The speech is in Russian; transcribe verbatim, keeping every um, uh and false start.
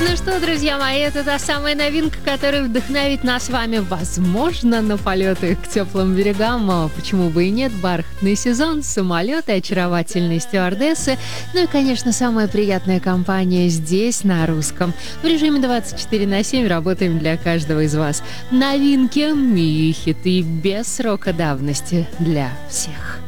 Ну что, друзья мои, это та самая новинка, которая вдохновит нас с вами, возможно, на полеты к теплым берегам. А почему бы и нет? Бархатный сезон, самолеты, очаровательные стюардессы. Ну и, конечно, самая приятная компания здесь, на русском. В режиме двадцать четыре на семь работаем для каждого из вас. Новинки и хиты без срока давности для всех.